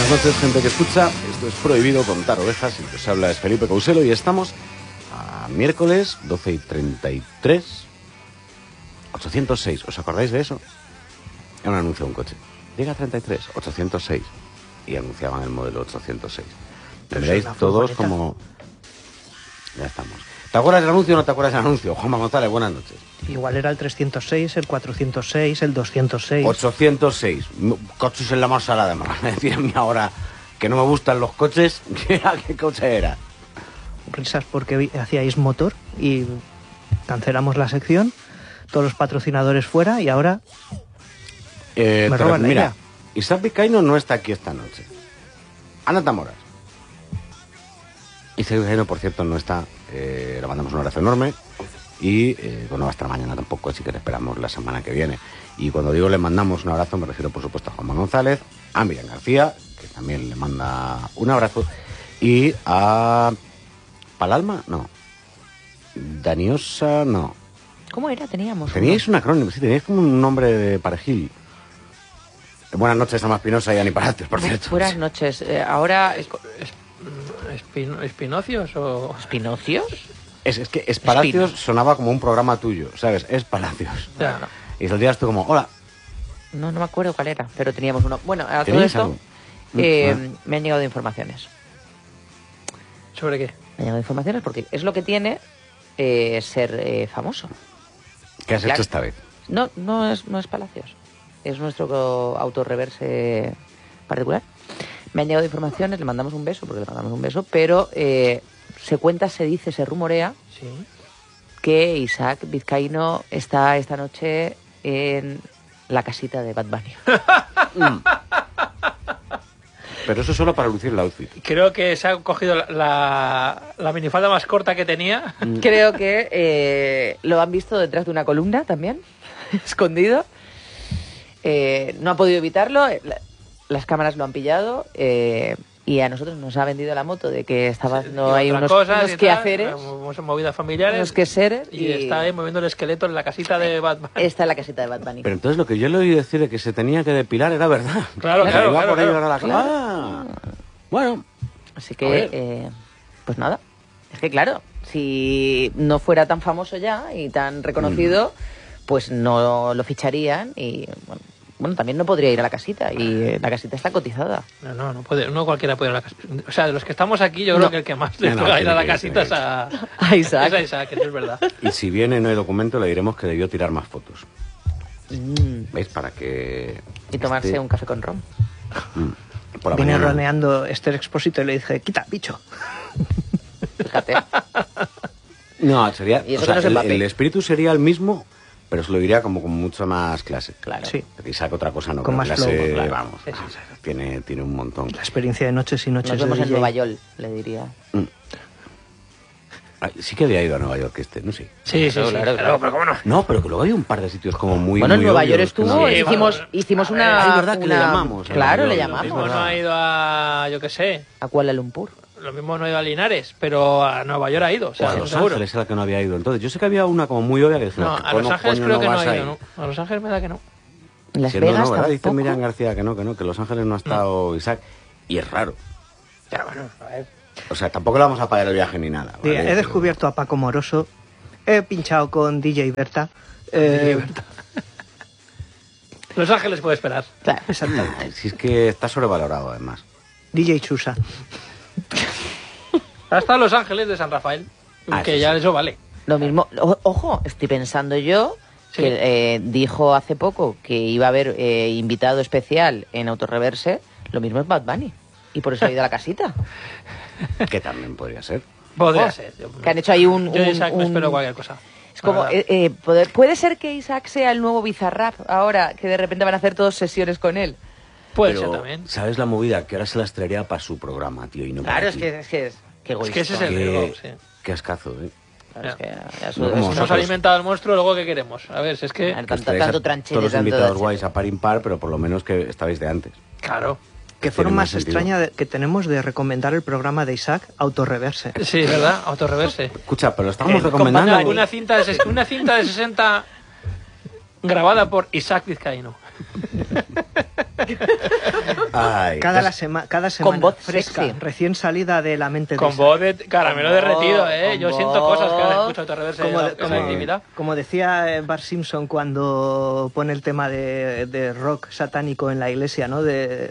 Buenas noches, gente que escucha. Esto es Prohibido Contar Ovejas. Y os habla es Felipe Couselo y estamos a miércoles 12:33. 806. ¿Os acordáis de eso? Era un anuncio de un coche. Llega a 33, 806. Y anunciaban el modelo 806. Me veréis todos como... Ya estamos. ¿Te acuerdas del anuncio o no te acuerdas del anuncio? Juanma González, buenas noches. Igual era el 306, el 406, el 206. 806. Coches en la más salada. Me van a decir a mí ahora que no me gustan los coches. ¿Qué coche era? Risas porque hacíais motor y cancelamos la sección. Todos los patrocinadores fuera y ahora me roban la mira, idea. Isaac Vizcaíno no está aquí esta noche. Ana Tamoras. Isaac Vizcaíno, por cierto, no está. Le mandamos un abrazo enorme. Y bueno, no va a estar mañana tampoco, así que le esperamos la semana que viene. Y cuando digo le mandamos un abrazo, me refiero por supuesto a Juanma González, a Miriam García, que también le manda un abrazo, y a Palalma, no. Daniosa, no. ¿Cómo era? Teníamos Teníais un acrónimo, sí, teníais como un nombre de parejil. Buenas noches a Ama Espinosa y a Ani Palacios, por cierto. Buenas noches. Ahora... ¿Espinocios o...? ¿Espinocios? Es que Espalacios sonaba como un programa tuyo, ¿sabes? Espalacios. Ya. Y saldrías tú como, hola. No me acuerdo cuál era, pero teníamos uno. Bueno, a todo ¿Teníais esto algo? me han llegado informaciones. ¿Sobre qué? Me han llegado informaciones porque es lo que tiene ser famoso. ¿Qué has hecho esta vez? No es Palacios. Es nuestro autorreverse particular. Me han llegado informaciones, le mandamos un beso, porque le mandamos un beso, pero se cuenta, se dice, se rumorea Sí. que Isaac Vizcaíno está esta noche en la casita de Bad Bunny. Pero eso solo para lucir el outfit. Creo que se ha cogido la minifalda más corta que tenía. Creo que lo han visto detrás de una columna también, escondido. No ha podido evitarlo, las cámaras lo han pillado y a nosotros nos ha vendido la moto de que estaba no hay unos quehaceres, Movidas familiares. unos quehaceres Y está ahí moviendo el esqueleto en la casita de Batman. está en la casita de Bad Bunny. Pero entonces lo que yo le oí decir de que se tenía que depilar era verdad. Claro, Que claro, iba claro, por ahí claro. a la Claro. Ah. Bueno, Así A que, ver. pues nada, es que claro, si no fuera tan famoso ya y tan reconocido, pues no lo ficharían y bueno, también no podría ir a la casita y la casita está cotizada. No puede, no cualquiera puede ir a la casita. O sea, de los que estamos aquí, yo creo que el que más le No, pueda ir a la tiene que casita ir. es a A Isaac. es a Isaac, eso es verdad. y si viene no hay documento, le diremos que debió tirar más fotos. Mm. ¿Veis? Para que... Y tomarse esté- un café con ron. Por la Vine mañana. roneando Esther Expósito y le dije, quita, bicho. Fíjate. No, sería... Y eso o sea, que no es Mbappé. el espíritu sería el mismo, pero se lo diría como con mucha más clase. Claro. Sí, Porque Isaac otra cosa no. Con pero más clase, flow, claro. vamos, Sí, sí, tiene un montón. la experiencia de noches y noches Nos de vemos en DJ. Nueva York, le diría. Ay, sí que había ido a Nueva York no sé. Sí, Claro, claro, pero cómo no. No, pero que luego hay un par de sitios como muy... Bueno, en muy Nueva obvios York que no estuvo, había ido. hicimos a una... ver, es verdad que le una- llamamos a Claro, Nueva le York, Lo es mismo llamamos. no ha ido a, yo qué sé, A Kuala Lumpur. lo mismo no ha ido a Linares, pero a Nueva York ha ido, o O sea, a Los seguro. Ángeles era la que no había ido. Entonces, yo sé que había una como muy obvia que dije, No, ¿qué a Los coño Ángeles creo que no vas ha a ido, ir? ¿no? A Los Ángeles me da que no. Las Sí, no, Vegas ¿verdad? Dice tampoco. Miriam García que que Los Ángeles no ha estado Isaac. Y es raro. Ya, bueno, a ver. O sea, tampoco le vamos a pagar el viaje ni nada. ¿vale? He descubierto a Paco Moroso, he pinchado con DJ Berta. Los Ángeles puede esperar. Claro. Exacto. Si es que está sobrevalorado, además. DJ Chusa. Hasta Los Ángeles de San Rafael, que eso ya sí. eso vale. Lo mismo, ojo, estoy pensando yo Sí. que dijo hace poco que iba a haber invitado especial en Autorreverse, lo mismo es Bad Bunny. Y por eso ha ido a la casita. Que también podría ser. Podría Oh, ser. Que han hecho ahí un... Yo de Isaac me un- espero cualquier cosa. Es como, La verdad. puede ser que Isaac sea el nuevo Bizarrap ahora, que de repente van a hacer todos sesiones con él. Puede Pero, ser también. ¿sabes la movida? Que ahora se las traería para su programa, tío. Y no para Claro, es aquí. que qué Es que ese es el Qué- riesgo, sí. Qué ascazo, ¿eh? Claro, es que ya No eso- como eso- Nos vosotros. ha alimentado el monstruo, luego ¿qué queremos? A ver, si es que... Claro. Que os Tanto- traéis a tanto tranchete, todos los tanto invitados dachete. guays a par impar, pero por lo menos que estabais de antes. Claro. Qué Tiene forma más más sentido. extraña que tenemos de recomendar el programa de Isaac, Autorreverse. Sí, ¿verdad? Autorreverse. Escucha, pero lo estamos Acompañada recomendando. con una cinta de 60 grabada por Isaac Vizcaíno. Ay, Cada semana Con voz fresca, sexy. recién salida de la mente de Con Isaac. voz de caramelo Con derretido, voz, ¿eh? Yo con siento cosas cada vez que voz. escucho Autorreverse Como, en la intimidad. como decía Bart Simpson cuando pone el tema de rock satánico en la iglesia, ¿no?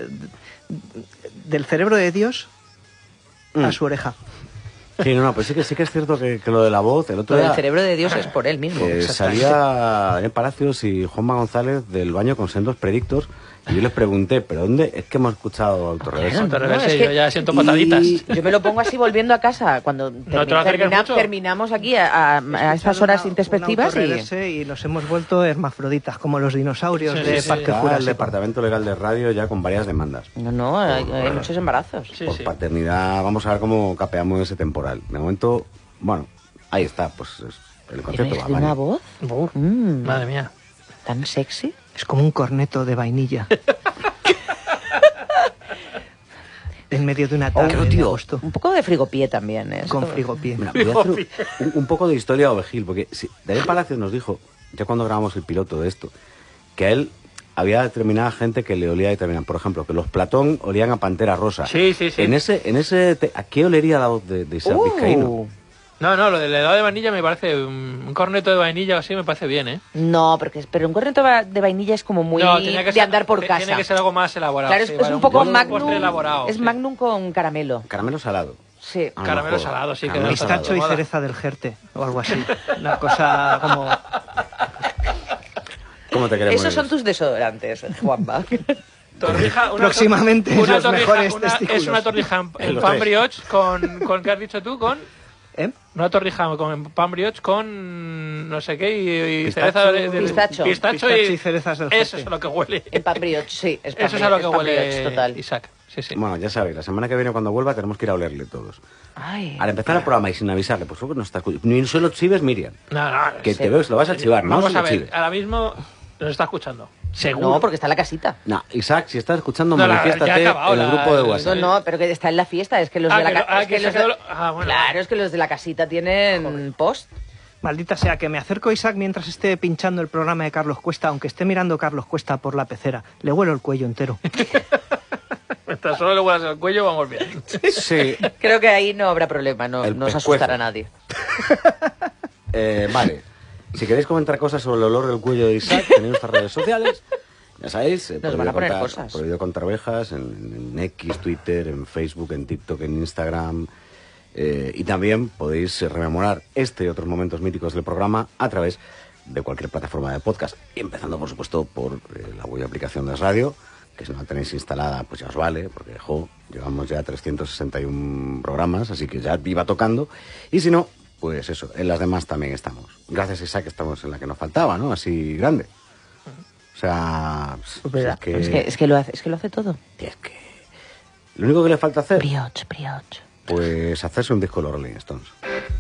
Del cerebro de Dios a su oreja. Sí, no, pues sí que es cierto que lo de la voz, el otro Lo del día cerebro de Dios es por él mismo. Exactamente. salía Daniel Palacios y Juanma González del baño con sendos predictos y yo les pregunté, ¿pero dónde? Es que hemos escuchado Autorreverse. Autorreverse, No, es que- yo ya siento pataditas. Yo me lo pongo así volviendo a casa cuando No te lo acerques mucho. terminamos aquí a estas horas introspectivas y nos hemos vuelto hermafroditas, como los dinosaurios Sí, de sí, Parque Está el Jurásico. Departamento Legal de Radio ya con varias demandas. No, hay muchos embarazos. Sí, Por sí. paternidad, vamos a ver cómo capeamos ese temporal. De momento, bueno, ahí está, pues el ¿Y concepto ves va de una mal. voz Buf, Madre mía. tan sexy? es como un corneto de vainilla. En medio de una tarde de tío. agosto, Un poco de frigopié también, ¿eh? con frigopié. Mira, voy a hacer un poco de historia ovejil, porque Daniel Palacios nos dijo, ya cuando grabamos el piloto de esto, que a él había determinada gente que le olía determinada. Por ejemplo, que los Platón olían a Pantera Rosa. Sí, sí, sí. ¿A qué olería la voz de Isaac Vizcaíno? No, lo del helado de vainilla me parece... Un corneto de vainilla o así me parece bien, ¿eh? No, pero un corneto de vainilla es como muy No, tenía que de ser- andar por casa. Tiene que ser algo más elaborado. Claro, sí, es vale, un poco postre magnum. elaborado, Es sí. magnum con caramelo. Caramelo salado. Sí. A lo Caramelo mejor. salado, sí, que Caramelo no está salado. Pistacho y moda. cereza del Jerte, o algo así. Una cosa como... ¿Cómo te queremos? Esos son tus desodorantes, Juanma. Torrija, Próximamente los mejores es testículos. una torrija en Los pan tres. brioche con ¿qué has dicho tú? Con ¿Eh? una torrija con pan brioche con no sé qué y Pistacho. cereza de Pistacho. pistacho Pistacho y cerezas del eso Jerte. es a lo que huele. En pan brioche, sí. Es pan Eso es a lo que pan huele brioche, total. Isaac. Sí, sí. Bueno, ya sabéis, la semana que viene cuando vuelva tenemos que ir a olerle todos. Ay, Al empezar el programa y sin avisarle, pues no está escuchando. Ni solo chives, Miriam. No, Que Sí. te veo, lo vas a chivar, ¿no? Vamos Se a lo ver, chives. ahora mismo nos está escuchando. Seguro. no, porque está en la casita. No, Isaac, si estás escuchando, No, ya ha manifiéstate acabado en el la- grupo de el- WhatsApp. No, pero que está en la fiesta. Es que los de la casa. bueno. Claro, es que los de la casita tienen post. Maldita sea, que me acerco a Isaac mientras esté pinchando el programa de Carlos Cuesta, aunque esté mirando Carlos Cuesta por la pecera. Le huelo el cuello entero. Mientras solo le huelas el cuello, vamos bien. Sí. Creo que ahí no habrá problema, no El os pescuezo. asustará a nadie. Vale. Si queréis comentar cosas sobre el olor del cuello de Isaac, tenéis nuestras redes sociales. Ya sabéis, Nos van a poner cosas. Prohibido contar ovejas en X, Twitter, en Facebook, en TikTok, en Instagram. Y también podéis rememorar este y otros momentos míticos del programa a través de cualquier plataforma de podcast. Y empezando, por supuesto, por la web aplicación de Radio, que si no la tenéis instalada, pues ya os vale, porque llevamos ya 361 programas, así que ya iba tocando. Y si no, pues eso, en las demás también estamos. Gracias a Isaac estamos en la que nos faltaba, ¿no? Así grande. O sea, Pues verdad, es es que lo hace todo. es que lo único que le falta hacer, Brioche. pues hacerse un disco de los Rolling Stones.